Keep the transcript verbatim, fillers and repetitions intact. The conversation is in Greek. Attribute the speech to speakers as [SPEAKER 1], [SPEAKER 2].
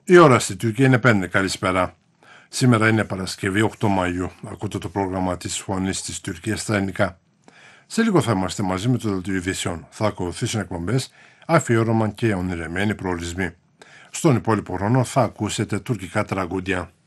[SPEAKER 1] Η ώρα στη Τουρκία είναι πέντε. Καλησπέρα. Σήμερα είναι Παρασκευή οκτώ Μαΐου. Ακούτε το πρόγραμμα της Φωνής της Τουρκίας στα ελληνικά. Σε λίγο θα είμαστε μαζί με το Δελτίο Ειδήσεων. Θα ακολουθήσουν εκπομπές, αφιέρωμα και ονειρεμένοι προορισμοί. Στον υπόλοιπο χρόνο θα ακούσετε τουρκικά τραγούδια.